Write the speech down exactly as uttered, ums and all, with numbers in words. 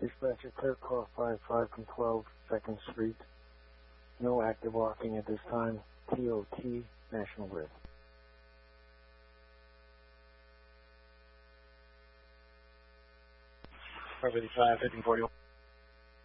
Dispatcher, clear car five five from twelve second Street. No active walking at this time. T O T, National Grid. five eighty-five, fifteen forty-one.